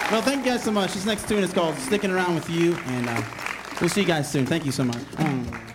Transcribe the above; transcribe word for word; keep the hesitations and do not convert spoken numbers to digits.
Well, thank you guys so much. This next tune is called Sticking Around With You, and uh, we'll see you guys soon. Thank you so much. Um,